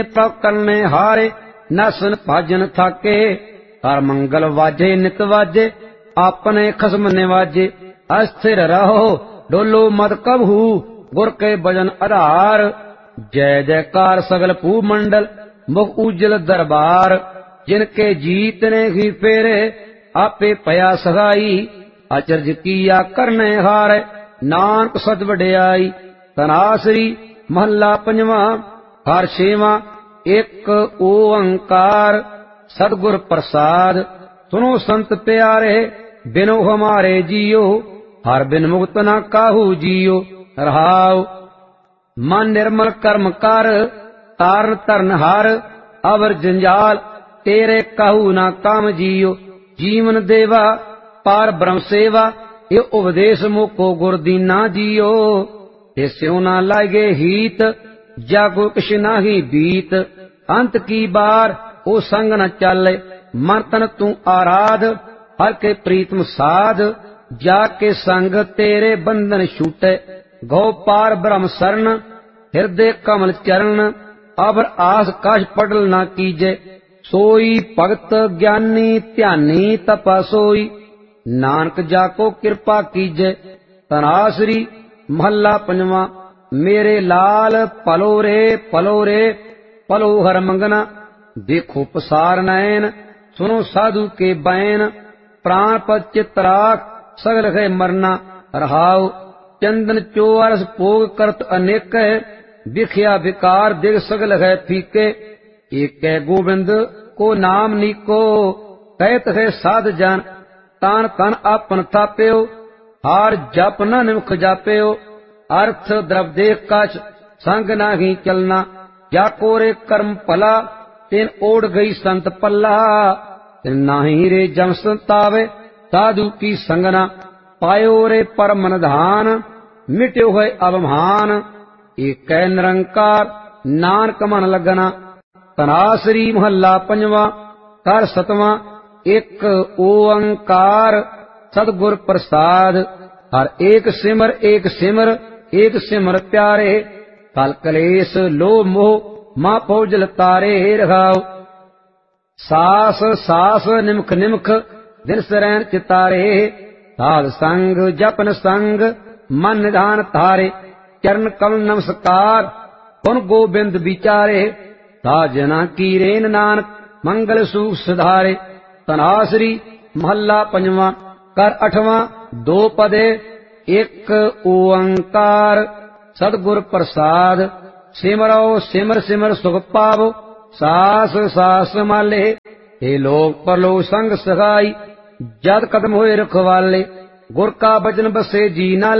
ਪ੍ਰਭ ਕਰਨੇ ਹਾਰੇ, ਨਸਨ ਭਜਨ ਥਾਕੇ। ਹਰ ਮੰਗਲ ਵਾਜੇ ਨਿਤ ਵਾਜੇ, ਆਪਣੇ ਖਸਮ ਨਿਵਾਜੇ। ਅਸਥਿਰ ਰਹੋ ਡੋਲੋ ਮਤ ਕਬਹੂ, ਗੁਰ ਕੇ ਭਜਨ ਆਧਾਰ। ਜੈ ਜੈਕਾਰ ਸਗਲ ਭੂ ਮੰਡਲ, ਮੁਖ ਉਜਲ ਦਰਬਾਰ। ਜਿਨ ਕੇ ਜੀਤ ਨੇ ਹੀ ਫੇਰੇ, ਆਪੇ ਭਇਆ ਸਹਾਈ। ਅਚਰਜ ਕੀਆ ਕਰਨੇ ਹਾਰੇ, ਨਾਨਕ ਸਦ ਵਡਿਆਈ। ਤਨਾਸਰੀ ਮਹੱਲਾ ਪੰਜਵਾਂ। ਹਰ ਛੇਵਾਂ ਇੱਕ ਓੰਕਾਰ, ਸਤਿਗੁਰ ਪ੍ਰਸਾਦ। ਸੁਨੋ ਸੰਤ ਪਿਆਰੇ, ਬਿਨੁ ਹਮਾਰੇ ਜੀਓ। ਹਰ ਬਿਨ ਮੁਕਤ ਨਾ ਕਾਹੂ ਜੀਓ। ਰਹਾਉ ਮਨ ਨਿਰਮਲ ਕਰਮ ਕਰ, ਤਾਰਨ ਧਰਨ ਹਰ। ਅਵਰ ਜੰਜਾਲ ਤੇਰੇ ਕਾਹੂ ਨਾ ਕਾਮ ਜੀਓ। ਜੀਵਨ ਦੇਵਾ ਪਾਰ ਬ੍ਰਹਮ ਸੇਵਾ, ਇਹ ਉਪਦੇਸ਼ ਮੁਕੋ ਗੁਰ ਦੀਨਾ ਜੀਓ। ਤਿਸਿਉ ਨਾ ਲਾਗੇ ਹੀਤ, ਜਾਗੋ ਕਿਛ ਨਾਹੀ ਬੀਤ। ਅੰਤ ਕੀ ਬਾਰ ਉਹ ਸੰਗ ਨ ਚਾਲੇ, ਮਨ ਤਨ ਤੂੰ ਆਰਾਧ। ਹਰ ਕੇ ਪ੍ਰੀਤਮ ਸਾਧ, ਜਾ ਕੇ ਸੰਗ ਤੇਰੇ ਬੰਧਨ ਛੂਟੇ। ਗੋ ਪਾਰ ਬ੍ਰਹਮ ਸਰਨ, ਹਿਰਦੇ ਕਮਲ ਚਰਨ। ਅਬਰ ਆਸ ਕਛ ਪਟਲ ਨਾ ਕੀਜੇ, ਸੋਈ ਭਗਤ ਗਿਆਨੀ ਧਿਆਨੀ ਤਪਾ ਸੋਈ। ਨਾਨਕ ਜਾ ਕੋ ਕਿਰਪਾ ਕੀਜੇ। ਤਨਾਸਰੀ ਮਹੱਲਾ ਪੰਜਵਾਂ। ਮੇਰੇ ਲਾਲ ਪਲੋ ਰੇ ਪਲੋ ਰੇ, ਪਲੋ ਹਰ ਮੰਗਨਾ। ਦੇਖੋ ਪਸਾਰ ਨੈਣ, ਸੁਨੋ ਸਾਧੂ ਕੇ ਬੈਨ। ਪ੍ਰਾਣ ਪਦ ਚਿਤ ਰਾਖ, ਸਗਲ ਹੈ ਮਰਨਾ। ਰਹਾਉ ਚੰਦਨ ਚੋਰਸ ਭੋਗ ਕਰਤ ਅਨੇਕ ਹੈ, ਵਿਖਿਆ ਵਿਕਾਰ ਦਿਗ ਸਗਲ ਹੈ ਫੀਕੇ। ਏਕੈ ਗੋਬਿੰਦ ਕੋ ਨਾਮ ਨੀਕੋ, ਕਹਿਤ ਹੈ ਸਾਧ ਜਨ। ਤਾਨ ਤਨ ਆਪਨ ਥਾਪਿਓ, ਹਾਰ ਜਪ ਨ ਨਿਮਖ ਜਾਪਿਓ। ਅਰਥ ਦਰਬ ਦੇਖ ਕਛ, ਸੰਗ ਨਾਹੀ ਚਲਨਾ। ਜਾ ਕੋਰੇ ਕਰਮ ਭਲਾ, ਤਿਨ ਓੜ ਗਈ ਸੰਤ ਪੱਲਾ। ਤਿਨ ਨਾਹੀ ਰੇ ਜਮ ਸੰਤਾਵੇ, ਸਾਧੂ ਕੀ ਸੰਗਨਾ। ਪਾਇਓ ਰੇ ਪਰਮ ਨਿਧਾਨ, ਮਿਟਿਓ ਹੈ ਅਭਿਮਾਨ। ਏਕੈ ਨਿਰੰਕਾਰ ਨਾਨਕ ਮਨ ਲਗਨਾ। ਤਨਾਸਰੀ ਮਹੱਲਾ ਪੰਜਵਾਂ। ਕਰ ਸਤਵਾਂ। ਇੱਕ ਓੰਕਾਰ, ਸਤਿਗੁਰ ਪ੍ਰਸਾਦ। ਹਰ ਏਕ ਸਿਮਰ ਏਕ ਸਿਮਰ, ਏਕ ਸਿਮਰ ਪਿਆਰੇ। ਕਲ ਕਲੇਸ਼ ਲੋਭ ਮੋਹ ਮਾਹ ਪਉਜਲ ਤਾਰੇ। ਰਹਾਉ ਸਾਸ ਸਾਸ ਨਿਮਖ ਨਿਮਖ, ਦਿਨ ਸਰੈਣ ਚਿਤਾਰੇ। ਸਾਧ ਸੰਗ ਜਪਨ ਸੰਗ, ਮਨ ਨਿਧਾਨ ਧਾਰੇ। ਚਰਨ ਕਮਲ ਨਮਸਕਾਰ, ਪੁਨ ਗੋਬਿੰਦ ਵਿਚਾਰੇ। ਸਾਜਨਾ ਕੀ ਰੇਨ ਨਾਨਕ, ਮੰਗਲ ਸੂਖ ਸੁਧਾਰੇ। ਤਨਾਸਰੀ ਮਹੱਲਾ ਪੰਜਵਾਂ। ਕਰ ਅਠਵਾਂ। ਦੋ ਪਦੇ ਇੱਕ ਓੰਕਾਰ, ਸਤਿਗੁਰ ਪ੍ਰਸਾਦ। ਸਿਮਰੋ ਸਿਮਰ ਸਿਮਰ ਸੁਖ ਪਾਵੋ, ਸਾਸ ਸਾਸ ਮਾਲੇ। ਇਹ ਲੋਕ ਪਰਲੋਕ ਸੰਗ ਸਹਾਈ, ਜਦ ਕਦਮ ਹੋਏ ਰਖਵਾਲੇ। ਗੁਰ ਕਾ ਬਚਨ ਬਸੇ ਜੀ ਨਾਲ